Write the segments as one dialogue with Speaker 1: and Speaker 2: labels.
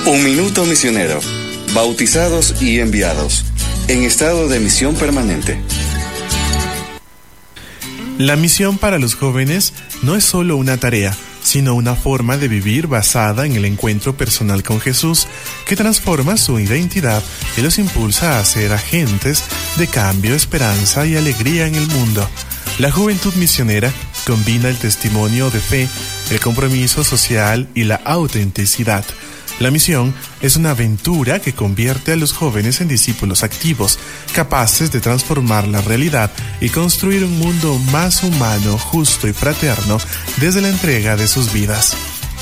Speaker 1: Un minuto misionero. Bautizados y enviados. En estado de misión permanente.
Speaker 2: La misión para los jóvenes no es solo una tarea, sino una forma de vivir basada en el encuentro personal con Jesús, que transforma su identidad y los impulsa a ser agentes de cambio, esperanza y alegría en el mundo. La juventud misionera combina el testimonio de fe, el compromiso social y la autenticidad. La misión es una aventura que convierte a los jóvenes en discípulos activos, capaces de transformar la realidad y construir un mundo más humano, justo y fraterno desde la entrega de sus vidas.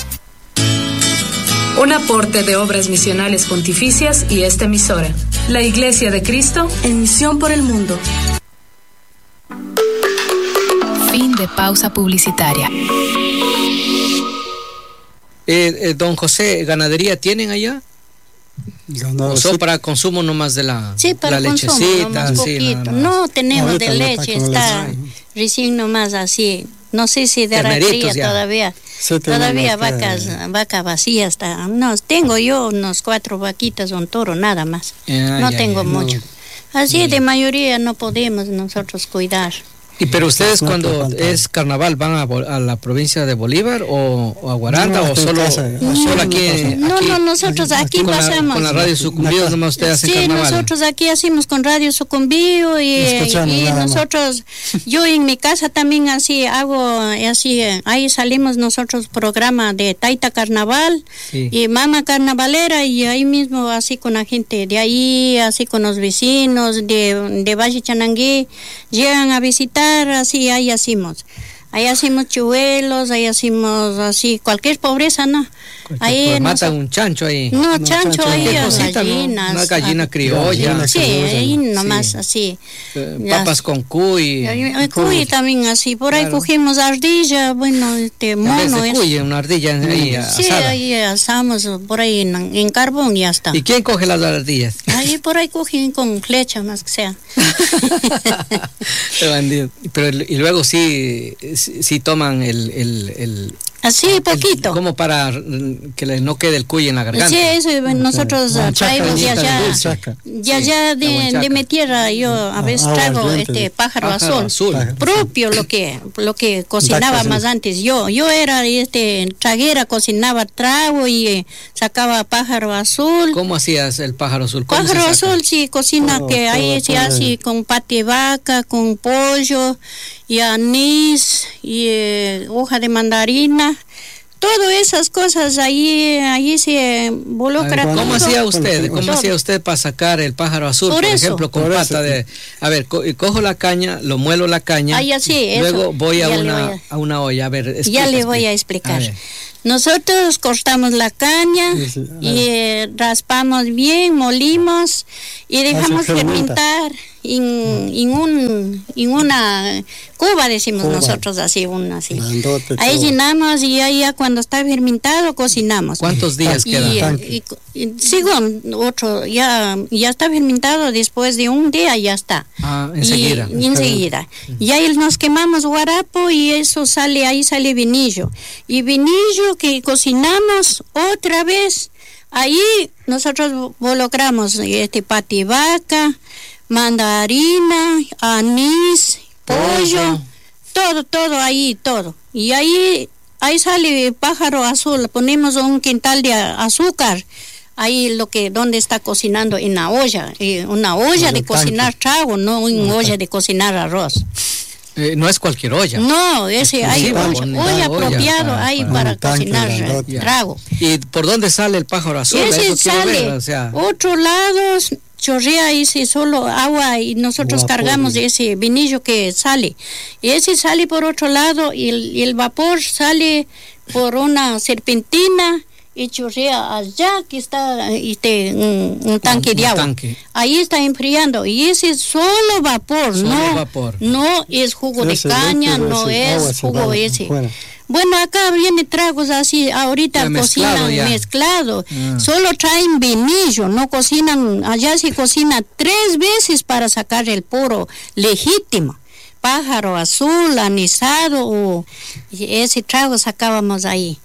Speaker 3: Un aporte de Obras Misionales Pontificias y esta emisora. La Iglesia de Cristo en misión por el mundo.
Speaker 4: Fin de pausa publicitaria.
Speaker 5: Don José, ¿ganadería tienen allá? ¿O son para consumo nomás de la,
Speaker 6: sí, para
Speaker 5: la
Speaker 6: consumo,
Speaker 5: lechecita?
Speaker 6: nomás
Speaker 5: Sí,
Speaker 6: poquito. No tenemos
Speaker 7: ahorita
Speaker 6: de leche, está recién nomás así. No sé si de ratería todavía.
Speaker 7: Sí,
Speaker 6: todavía vaca vacía está. No, tengo yo unos 4 vaquitas, un toro, nada más. No tengo mucho. Así de mayoría no podemos nosotros cuidar.
Speaker 5: ¿Y pero ustedes cuando es carnaval van a la provincia de Bolívar o a Guaranda o solo aquí?
Speaker 6: No, nosotros aquí pasamos.
Speaker 5: Con la Radio Sucumbío nomás ustedes hacen carnaval.
Speaker 6: Sí, nosotros aquí hacemos con Radio Sucumbío y nosotros, yo en mi casa también así hago, así, ahí salimos nosotros programa de Taita Carnaval y Mama Carnavalera y ahí mismo así con la gente de ahí, así con los vecinos de Valle Chanangui, llegan a visitar. Así, ahí hacemos chuelos, ahí hacemos así, cualquier pobreza, ¿no?
Speaker 5: Ahí matan un chancho ahí.
Speaker 6: No, chancho ahí,
Speaker 5: gallinas. Una gallina criolla.
Speaker 6: Sí, ahí nomás así.
Speaker 5: Papas con cuy.
Speaker 6: Cuy también así, por ahí cogemos ardilla, bueno, mono.
Speaker 5: Una ardilla ahí asada.
Speaker 6: Sí, ahí asamos por ahí en carbón y ya está.
Speaker 5: ¿Y quién coge las ardillas?
Speaker 6: Ahí por ahí cogen con flecha, más que sea.
Speaker 5: Pero y luego sí toman el
Speaker 6: así poquito.
Speaker 5: Como para que no quede el cuy en la garganta.
Speaker 6: Sí, eso nosotros traemos de allá de mi tierra. Yo a veces traigo pájaro azul. Propio lo que cocinaba más antes. Yo era traguera, cocinaba trago y sacaba pájaro azul.
Speaker 5: ¿Cómo hacías el pájaro azul?
Speaker 6: Pájaro azul sí cocina que ahí se hace con pata de vaca, con pollo y anís y hoja de mandarina. Todas esas cosas ahí se involucra.
Speaker 5: ¿Cómo hacía usted para sacar el pájaro azul, por ejemplo, con pata de... A ver, cojo la caña, lo muelo la caña, luego voy a una olla. A ver,
Speaker 6: ya le voy a explicar. Nosotros cortamos la caña y raspamos bien, molimos y dejamos fermentar en una cuba, decimos nosotros así, ahí llenamos y ahí ya cuando está fermentado cocinamos.
Speaker 5: ¿Cuántos días queda?
Speaker 6: Según otro, ya está fermentado, después de un día ya está.
Speaker 5: Enseguida.
Speaker 6: Enseguida. Y ahí nos quemamos guarapo y eso ahí sale vinillo. Y vinillo que cocinamos otra vez, ahí nosotros involucramos pativaca, mandarina, anís, pollo, todo ahí, todo. Y ahí sale pájaro azul, ponemos un quintal de azúcar, ahí donde está cocinando en la olla, una olla de cocinar trago, no una olla de cocinar arroz.
Speaker 5: No es cualquier olla.
Speaker 6: No, hay olla apropiado ahí para cocinar trago.
Speaker 5: ¿Y por dónde sale el pájaro azul?
Speaker 6: Ese sale, otro lado chorrea ese solo agua y nosotros cargamos de ese vinillo que sale. Y ese sale por otro lado y el vapor sale por una serpentina y chorrea allá que está un tanque de agua. Ahí está enfriando y ese es solo vapor, no es jugo de caña, no es jugo ese. Bueno, acá viene tragos así, ahorita cocinan mezclado, solo traen vinillo, no cocinan, allá se cocina 3 veces para sacar el puro legítimo. Pájaro azul, anisado, ese trago sacábamos ahí.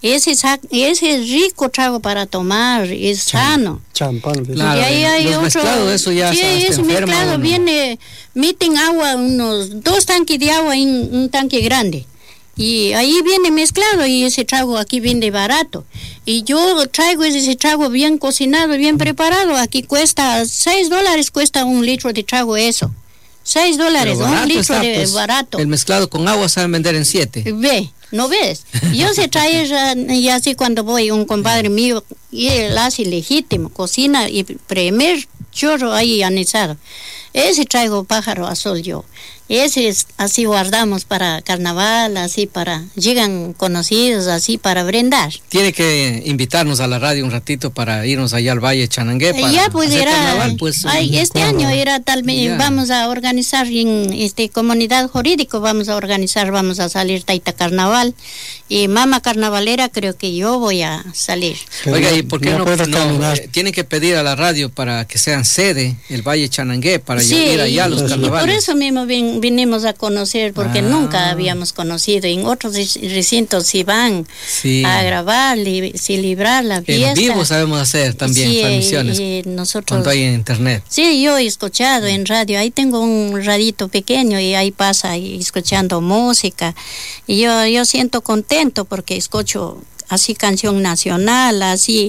Speaker 6: Ese es rico trago para tomar, es sano.
Speaker 7: Champán.
Speaker 6: Claro, y ahí hay otro.
Speaker 5: Mezclado, eso ya
Speaker 6: sí, ese mezclado viene, meten agua, unos 2 tanques de agua en un tanque grande. Y ahí viene mezclado y ese trago aquí viene barato. Y yo traigo ese trago bien cocinado, bien preparado. Aquí cuesta $6, cuesta 1 litro de trago eso. $6, 1 litro
Speaker 5: está,
Speaker 6: de
Speaker 5: pues,
Speaker 6: barato.
Speaker 5: El mezclado con agua saben vender en 7.
Speaker 6: Ve, ¿no ves? Yo se trae y así cuando voy, un compadre mío, y él hace legítimo, cocina y primer chorro ahí anisado. Ese traigo pájaro azul yo. Ese es, así guardamos para carnaval, así para, llegan conocidos así para brindar.
Speaker 5: Tiene que invitarnos a la radio un ratito para irnos allá al Valle Chanangué para
Speaker 6: ya pues
Speaker 5: hacer
Speaker 6: era,
Speaker 5: carnaval, pues,
Speaker 6: este año era tal vez, vamos a organizar en comunidad jurídico, vamos a salir Taita Carnaval y Mama Carnavalera, creo que yo voy a salir.
Speaker 5: Oiga, ¿y por qué no tienen que pedir a la radio para que sean sede el Valle Chanangué para ir allá a los carnavales?
Speaker 6: Por eso mismo vinimos a conocer, porque nunca habíamos conocido. En otros recintos si van a grabar, celebrar la fiesta.
Speaker 5: En vivo sabemos hacer también transmisiones.
Speaker 6: Nosotros,
Speaker 5: cuando hay en internet.
Speaker 6: Sí, yo he escuchado en radio. Ahí tengo un radito pequeño y ahí pasa escuchando música. Y yo siento contento porque escucho así canción nacional, así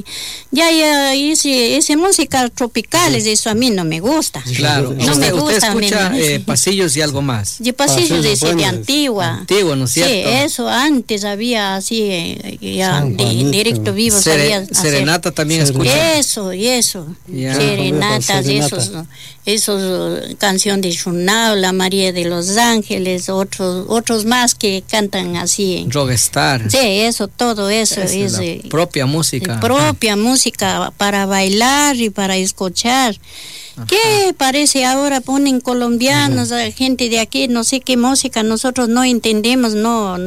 Speaker 6: ese música tropicales, eso a mí no me gusta.
Speaker 5: Claro,
Speaker 6: no me gusta.
Speaker 5: Usted escucha pasillos y algo más.
Speaker 6: De pasillos de Antigua.
Speaker 5: Antigua, ¿no es cierto?
Speaker 6: Sí, eso antes había así, ya directo vivo sabía
Speaker 5: Serenata
Speaker 6: hacer.
Speaker 5: También escucha.
Speaker 6: Eso. Serenatas, esos canción de Shunao, la María de los Ángeles, otros más que cantan así.
Speaker 5: Rockstar.
Speaker 6: Sí, eso, todo eso. Es
Speaker 5: la propia música.
Speaker 6: Propia música para bailar y para escuchar. Ajá. ¿Qué parece ahora ponen colombianos, gente de aquí, no sé qué música, nosotros no entendemos, no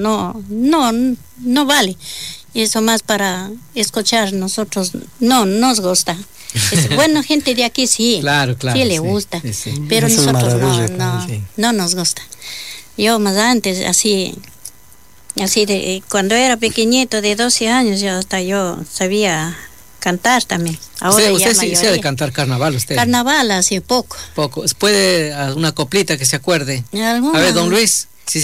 Speaker 6: vale. Eso más para escuchar, nosotros no nos gusta. Bueno, gente de aquí sí.
Speaker 5: Claro.
Speaker 6: Sí le gusta, pero nosotros no nos gusta. Yo más antes, así de cuando era pequeñito de 12 años yo sabía cantar también. Ahora
Speaker 5: usted sí sabe cantar carnaval usted.
Speaker 6: Carnaval hace poco.
Speaker 5: ¿Puede una coplita que se acuerde?
Speaker 6: ¿Alguna?
Speaker 5: A ver, don Luis. Sí,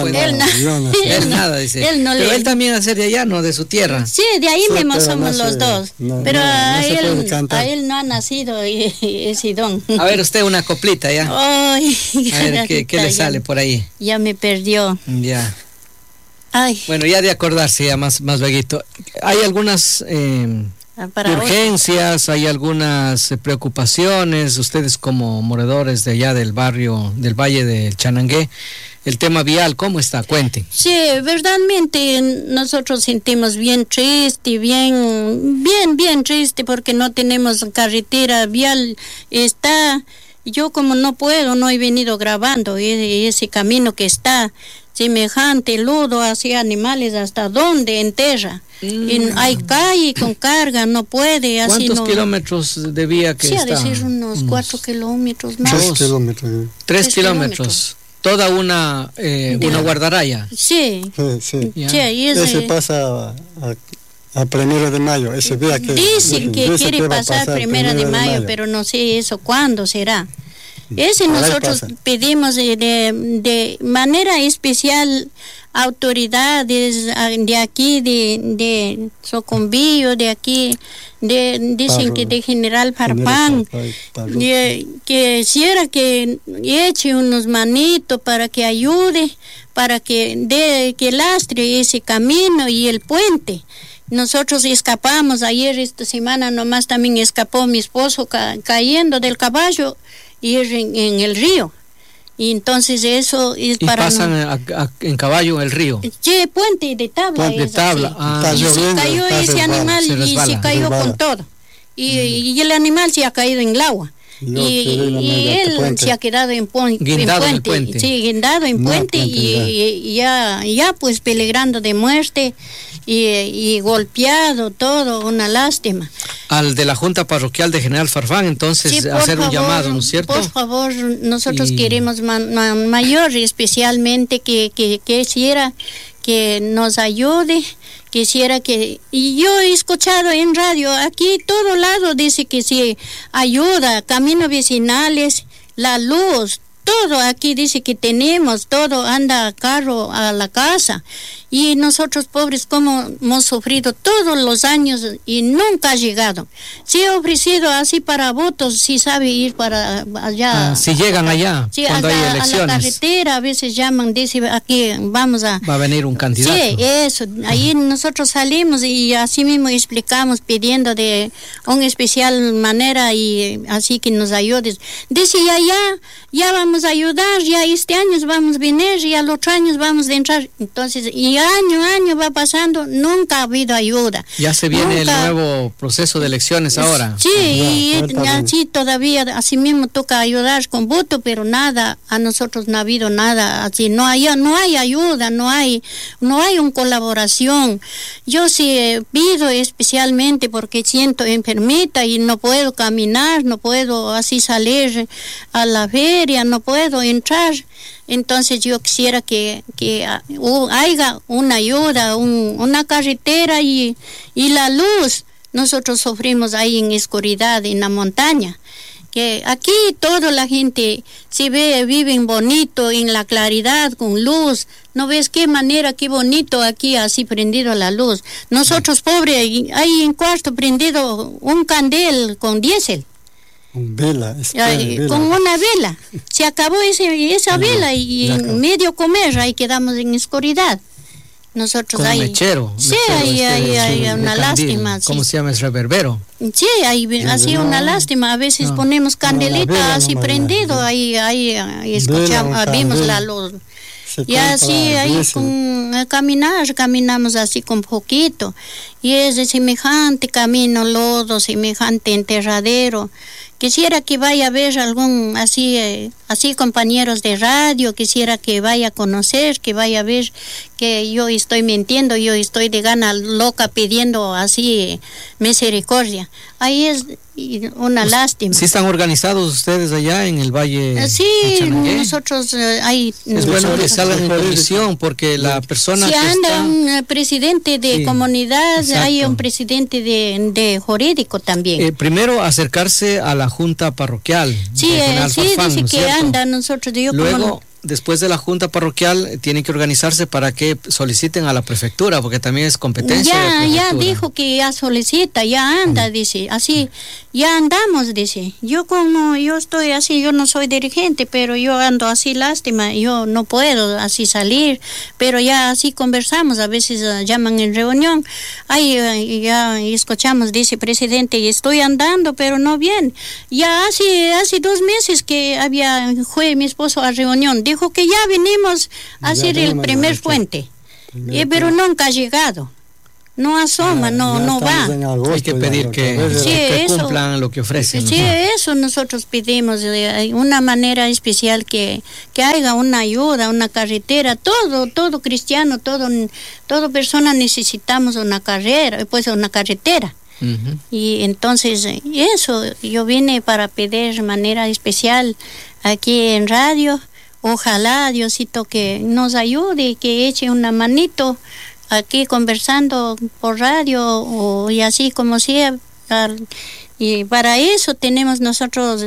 Speaker 5: él nada dice. Pero él también hace de allá, ¿no? De su tierra.
Speaker 6: Sí, de ahí mismo somos los dos. Pero a él no ha nacido ese don.
Speaker 5: A ver, usted una coplita ya.
Speaker 6: Ay,
Speaker 5: a ver, ¿qué le sale por ahí?
Speaker 6: Ya me perdió.
Speaker 5: Ya.
Speaker 6: Ay.
Speaker 5: Bueno, ya de acordarse, ya más lueguito. Hay algunas urgencias, hay algunas preocupaciones, ustedes como moradores de allá del barrio, del Valle del Chanangué, el tema vial, ¿cómo está? Cuente.
Speaker 6: Sí, verdaderamente nosotros sentimos bien triste, bien triste porque no tenemos carretera vial, yo como no he venido grabando ese camino que está semejante lodo hacia animales, hasta dónde enterra. Hay calle con carga, no puede.
Speaker 5: ¿Cuántos kilómetros de vía que está?
Speaker 6: Sí, a decir unos 4 kilómetros más.
Speaker 7: 3 kilómetros.
Speaker 5: 3 kilómetros. Toda una guardarraya.
Speaker 6: Sí.
Speaker 7: Ese pasa a 1 de mayo, ese día que
Speaker 6: dicen que quiere pasar 1 de mayo, pero no sé eso cuándo será. Ese nosotros pedimos de manera especial autoridades de aquí, de Socumbío, de aquí, dicen que de General Farfán, que quisiera que eche unos manitos para que ayude, para que lastre ese camino y el puente. Nosotros escapamos, ayer esta semana nomás también escapó mi esposo cayendo del caballo y en el río. Y entonces eso es para...
Speaker 5: pasan en caballo el río.
Speaker 6: Sí, puente de tabla.
Speaker 5: Puente de tabla.
Speaker 6: Y se cayó ese animal y se cayó con todo. Y el animal se ha caído en el agua. Y él se ha quedado
Speaker 5: guindado en puente.
Speaker 6: Sí, guindado en puente y ya pues peligrando de muerte y golpeado todo, una lástima.
Speaker 5: Al de la Junta Parroquial de General Farfán, entonces, sí, hacer un llamado, ¿no es cierto?
Speaker 6: Por favor, nosotros queremos mayor, especialmente que quisiera que nos ayude. Quisiera que, y yo he escuchado en radio, aquí todo lado dice que si ayuda, caminos vecinales, la luz, todo aquí dice que tenemos, todo anda carro a la casa. Y nosotros pobres como hemos sufrido todos los años y nunca ha llegado. Si he ofrecido así para votos, si sabe ir para allá.
Speaker 5: Si llegan allá,
Speaker 6: sí,
Speaker 5: cuando hay elecciones.
Speaker 6: A la carretera a veces llaman, dice aquí vamos a...
Speaker 5: Va a venir un candidato.
Speaker 6: Sí, eso. Ahí nosotros salimos y así mismo explicamos pidiendo de una especial manera y así que nos ayudes. Dice ya vamos a ayudar, ya este año vamos a venir, ya el otro año vamos a entrar. Entonces, y año va pasando, nunca ha habido ayuda.
Speaker 5: Ya se viene el nuevo proceso de elecciones ahora.
Speaker 6: Sí, y así todavía, así mismo toca ayudar con voto, pero nada, a nosotros no ha habido nada, así no hay ayuda, no hay una colaboración. Yo sí pido especialmente porque siento enfermita y no puedo caminar, no puedo así salir a la feria, no puedo entrar. Entonces yo quisiera que haya una ayuda, una carretera y la luz. Nosotros sufrimos ahí en oscuridad, en la montaña. Que aquí toda la gente se viven bonito, en la claridad, con luz. ¿No ves qué manera, qué bonito aquí así prendido la luz? Nosotros pobres, ahí en cuarto prendido un candel con diésel.
Speaker 7: Vela,
Speaker 6: con una vela. Se acabó esa vela y en medio comer, ahí quedamos en oscuridad. Nosotros
Speaker 5: con
Speaker 6: ahí.
Speaker 5: Mechero.
Speaker 6: Sí, hay una lástima.
Speaker 5: ¿Cómo se llama? ¿Es reverbero?
Speaker 6: Sí, hay así una lástima. A veces ponemos candelita así prendido, ahí escuchamos, vimos la luz. Y así ahí caminamos así con poquito. Y es de semejante camino, lodo, semejante enterradero. Quisiera que vaya a ver algún así compañeros de radio, quisiera que vaya a conocer, que vaya a ver que yo estoy mintiendo, yo estoy de gana loca pidiendo así misericordia. Ahí es una lástima.
Speaker 5: ¿Sí están organizados ustedes allá en el Valle?
Speaker 6: Sí, nosotros hay...
Speaker 5: Es bueno que salgan en comisión porque la persona
Speaker 6: si
Speaker 5: que
Speaker 6: anda
Speaker 5: está...
Speaker 6: un presidente de comunidad,
Speaker 5: exacto.
Speaker 6: Hay un presidente de jurídico también.
Speaker 5: Primero acercarse a la junta parroquial.
Speaker 6: Sí,
Speaker 5: Farfán,
Speaker 6: dice
Speaker 5: ¿no
Speaker 6: que anda nosotros.
Speaker 5: Luego, después de la junta parroquial, tienen que organizarse para que soliciten a la prefectura, porque también es competencia de la prefectura.
Speaker 6: Ya dijo que ya solicita, ya anda, dice, así, ya andamos, dice. Yo estoy así, yo no soy dirigente, pero yo ando así, lástima, yo no puedo así salir, pero ya así conversamos, a veces llaman en reunión, ahí ya escuchamos, dice presidente, estoy andando, pero no bien. Ya hace 2 meses que fue mi esposo a reunión, dijo que ya venimos a hacer el primer puente, pero nunca ha llegado. No asoma, no va.
Speaker 5: Hay que pedir que cumplan lo que ofrecen.
Speaker 6: Sí, eso nosotros pedimos, de una manera especial que haya una ayuda, una carretera, todo cristiano, todo persona necesitamos una carretera. Uh-huh. Y entonces eso, yo vine para pedir de manera especial aquí en radio. Ojalá Diosito que nos ayude, que eche una manito aquí conversando por radio y así como sea. Y para eso tenemos nosotros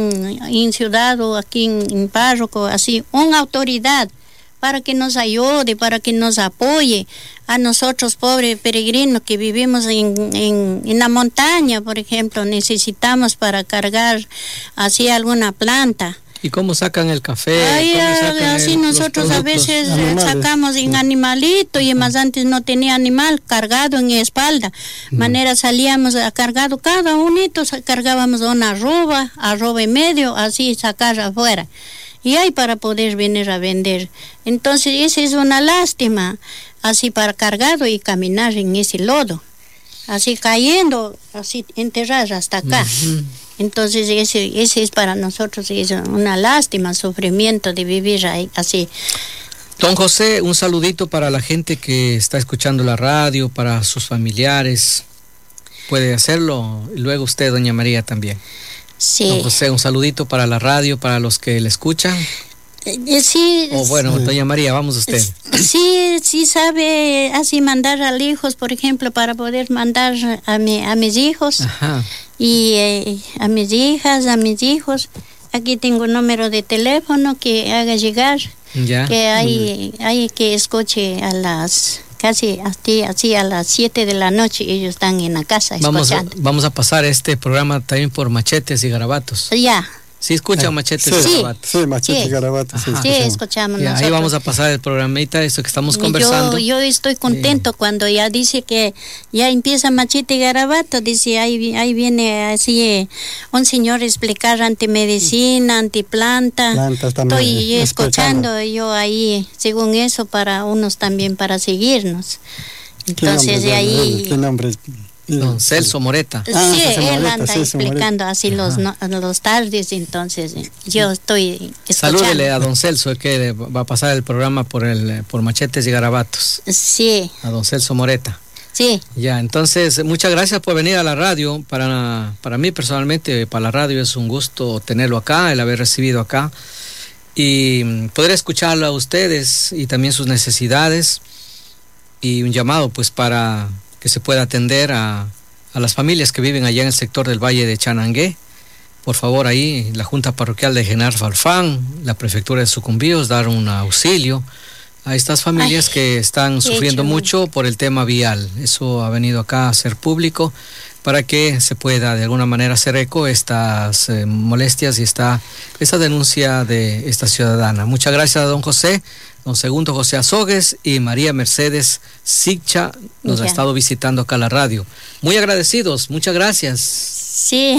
Speaker 6: en ciudad o aquí en párroco, así, una autoridad para que nos ayude, para que nos apoye a nosotros pobres peregrinos que vivimos en la montaña, por ejemplo, necesitamos para cargar así alguna planta.
Speaker 5: ¿Y cómo sacan el café?
Speaker 6: Así nosotros a veces sacamos en animalito y más antes no tenía animal cargado en espalda. Manera salíamos cargado cada unito, cargábamos una arroba y medio, así sacar afuera. Y hay para poder venir a vender. Entonces esa es una lástima, así para cargado y caminar en ese lodo. Así cayendo, así enterrar hasta acá. Uh-huh. Entonces ese es para nosotros es una lástima, sufrimiento de vivir ahí, así.
Speaker 5: Don José, un saludito para la gente que está escuchando la radio, para sus familiares. Puede hacerlo. Y luego usted, doña María, también.
Speaker 6: Sí.
Speaker 5: Don José, un saludito para la radio, para los que le escuchan.
Speaker 6: Sí.
Speaker 5: O bueno, doña María, vamos usted.
Speaker 6: Sí sabe así mandar a hijos, por ejemplo, para poder mandar a mis hijos.
Speaker 5: Ajá.
Speaker 6: Y a mis hijas, a mis hijos. Aquí tengo un número de teléfono que haga llegar.
Speaker 5: Ya.
Speaker 6: Que hay que escuche a las casi así a las 7 de la noche. Ellos están en la casa escuchando.
Speaker 5: Vamos a pasar este programa también por Machetes y Garabatos.
Speaker 6: Ya.
Speaker 5: ¿Sí escuchan Machetes y Garabatos?
Speaker 7: Sí, Machetes y Garabatos.
Speaker 6: Sí, escuchamos
Speaker 5: ya,
Speaker 6: nosotros.
Speaker 5: ahí vamos a pasar el programita, esto que estamos conversando.
Speaker 6: Yo estoy contento cuando ya dice que ya empieza Machete y Garabato. Dice, ahí viene así un señor explicar antimedicina, antiplanta.
Speaker 7: Plantas también.
Speaker 6: Estoy escuchando yo ahí, según eso, para unos también para seguirnos. Entonces de ahí...
Speaker 7: ¿Qué nombre es?
Speaker 5: Don Celso Moreta.
Speaker 6: Sí, él anda explicando así los tardes, entonces yo estoy escuchando.
Speaker 5: Salúdele a don Celso, que va a pasar el programa por Machetes y Garabatos.
Speaker 6: Sí.
Speaker 5: A don Celso Moreta.
Speaker 6: Sí.
Speaker 5: Ya, entonces, muchas gracias por venir a la radio. Para mí personalmente, para la radio es un gusto tenerlo acá, el haber recibido acá. Y poder escucharlo a ustedes y también sus necesidades. Y un llamado, pues, para que se pueda atender a las familias que viven allá en el sector del Valle de Chanangué. Por favor, ahí la Junta Parroquial de Genar Farfán, la Prefectura de Sucumbíos, dar un auxilio a estas familias que están sufriendo mucho por el tema vial. Eso ha venido acá a ser público para que se pueda de alguna manera hacer eco estas molestias y esta denuncia de esta ciudadana. Muchas gracias a don José. Don Segundo José Azogues y María Mercedes Siccha nos ha estado visitando acá a la radio. Muy agradecidos, muchas gracias.
Speaker 6: Sí,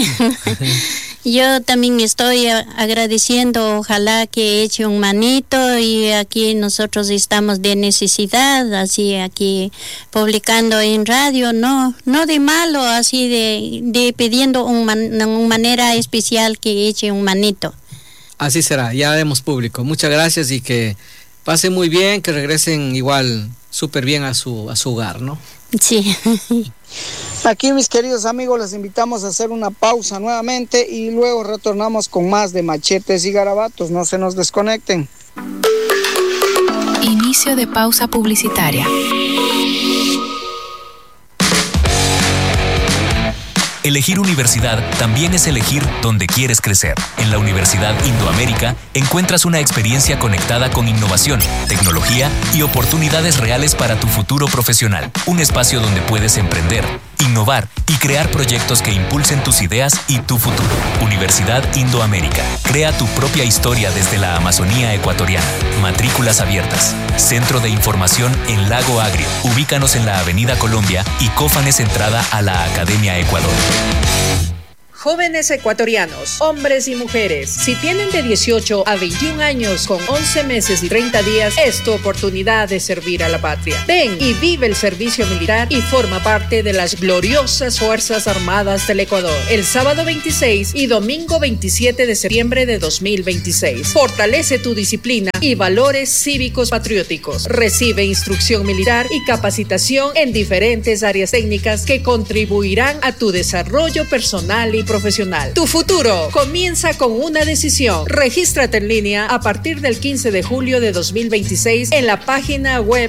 Speaker 6: yo también estoy agradeciendo, ojalá que eche un manito y aquí nosotros estamos de necesidad, así aquí publicando en radio, no de malo, así de pidiendo una manera especial que eche un manito.
Speaker 5: Así será, ya haremos público. Muchas gracias y que pasen muy bien, que regresen igual súper bien a su hogar, ¿no?
Speaker 6: Sí.
Speaker 8: Aquí, mis queridos amigos, les invitamos a hacer una pausa nuevamente y luego retornamos con más de Machetes y Garabatos. No se nos desconecten.
Speaker 4: Inicio de pausa publicitaria.
Speaker 9: Elegir universidad también es elegir dónde quieres crecer. En la Universidad Indoamérica encuentras una experiencia conectada con innovación, tecnología y oportunidades reales para tu futuro profesional. Un espacio donde puedes emprender, innovar y crear proyectos que impulsen tus ideas y tu futuro. Universidad Indoamérica. Crea tu propia historia desde la Amazonía ecuatoriana. Matrículas abiertas. Centro de información en Lago Agrio. Ubícanos en la Avenida Colombia y Cófanes entrada a la Academia Ecuador.
Speaker 10: Jóvenes ecuatorianos, hombres y mujeres, si tienen de 18 a 21 años con 11 meses y 30 días, es tu oportunidad de servir a la patria. Ven y vive el servicio militar y forma parte de las gloriosas Fuerzas Armadas del Ecuador. El sábado 26 y domingo 27 de septiembre de 2026. Fortalece tu disciplina y valores cívicos patrióticos. Recibe instrucción militar y capacitación en diferentes áreas técnicas que contribuirán a tu desarrollo personal y profesional. Tu futuro comienza con una decisión. Regístrate en línea a partir del 15 de julio de 2026 en la página web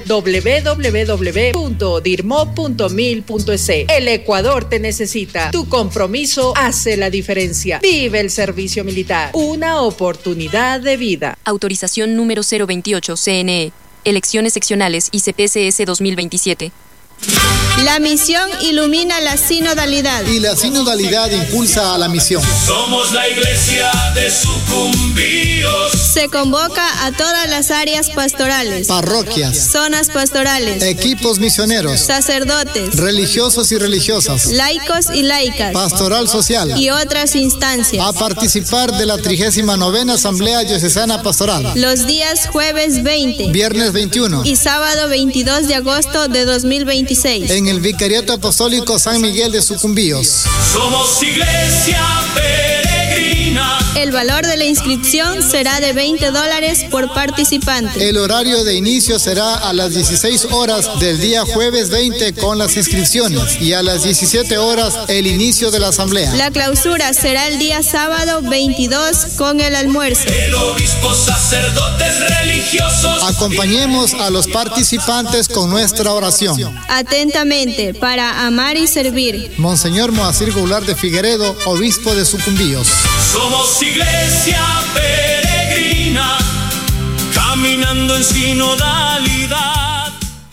Speaker 10: www.dirmo.mil.es. El Ecuador te necesita. Tu compromiso hace la diferencia. Vive el servicio militar. Una oportunidad de vida.
Speaker 11: Autorización número 028 CNE. Elecciones seccionales y CPCS 2027.
Speaker 12: La misión ilumina la sinodalidad.
Speaker 13: Y la sinodalidad impulsa a la misión.
Speaker 14: Somos la iglesia de Sucumbíos.
Speaker 12: Se convoca a todas las áreas pastorales,
Speaker 13: parroquias,
Speaker 12: zonas pastorales,
Speaker 13: equipos misioneros,
Speaker 12: sacerdotes,
Speaker 13: religiosos y religiosas,
Speaker 12: laicos y laicas,
Speaker 13: pastoral social
Speaker 12: y otras instancias
Speaker 13: a participar de la 39ª Asamblea Diocesana Pastoral.
Speaker 12: Los días jueves 20,
Speaker 13: viernes 21
Speaker 12: y sábado 22 de agosto de 2026
Speaker 13: en el Vicariato Apostólico San Miguel de Sucumbíos.
Speaker 14: Somos iglesia peregrina.
Speaker 12: El valor de la inscripción será de $20 por participante.
Speaker 13: El horario de inicio será a las 16 horas del día jueves 20 con las inscripciones y a las 17 horas el inicio de la asamblea.
Speaker 12: La clausura será el día sábado 22 con el almuerzo.
Speaker 14: El obispo, sacerdotes religiosos.
Speaker 13: Acompañemos a los participantes con nuestra oración.
Speaker 12: Atentamente, para amar y servir.
Speaker 13: Monseñor Moacir Goulart de Figueredo, obispo de Sucumbíos.
Speaker 14: Somos iglesia peregrina, caminando en sinodalidad.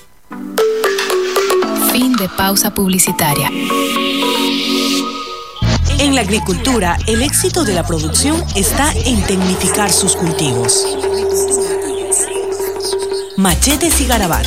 Speaker 4: Fin de pausa publicitaria.
Speaker 15: En la agricultura, el éxito de la producción está en tecnificar sus cultivos. Machetes y Garabatos.